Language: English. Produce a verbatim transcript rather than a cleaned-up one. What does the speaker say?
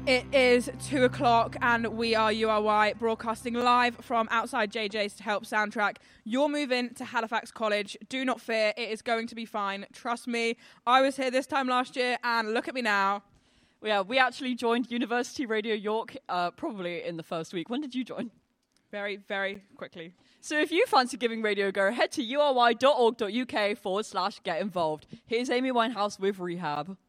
It is two o'clock and we are U R Y broadcasting live from outside J J's to help soundtrack your move in to Halifax College. Do not fear, it is going to be fine. Trust me, I was here this time last year and look at me now. Yeah, we actually joined University Radio York uh, probably in the first week. When did you join? Very, very quickly. So if you fancy giving radio a go, head to ury.org.uk forward slash get involved. Here's Amy Winehouse with Rehab.